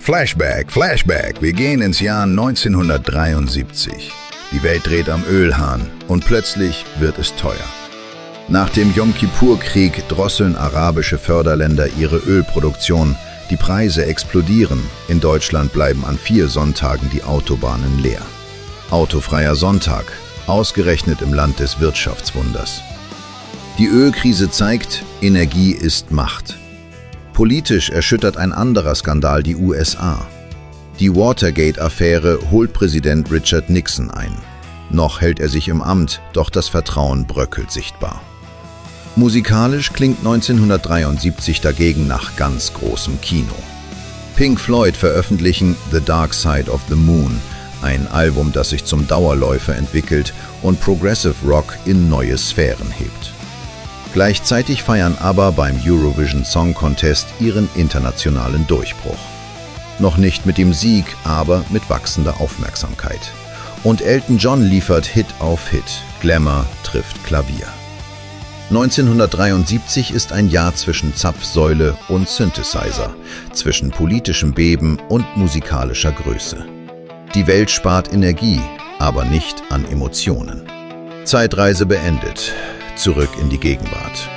Flashback, Flashback. Wir gehen ins Jahr 1973. Die Welt dreht am Ölhahn und plötzlich wird es teuer. Nach dem Jom-Kippur-Krieg drosseln arabische Förderländer ihre Ölproduktion. Die Preise explodieren. In Deutschland bleiben an 4 Sonntagen die Autobahnen leer. Autofreier Sonntag, ausgerechnet im Land des Wirtschaftswunders. Die Ölkrise zeigt, Energie ist Macht. Politisch erschüttert ein anderer Skandal die USA. Die Watergate-Affäre holt Präsident Richard Nixon ein. Noch hält er sich im Amt, doch das Vertrauen bröckelt sichtbar. Musikalisch klingt 1973 dagegen nach ganz großem Kino. Pink Floyd veröffentlichen The Dark Side of the Moon, ein Album, das sich zum Dauerläufer entwickelt und Progressive Rock in neue Sphären hebt. Gleichzeitig feiern ABBA beim Eurovision Song Contest ihren internationalen Durchbruch. Noch nicht mit dem Sieg, aber mit wachsender Aufmerksamkeit. Und Elton John liefert Hit auf Hit. Glamour trifft Klavier. 1973 ist ein Jahr zwischen Zapfsäule und Synthesizer, zwischen politischem Beben und musikalischer Größe. Die Welt spart Energie, aber nicht an Emotionen. Zeitreise beendet. Zurück in die Gegenwart.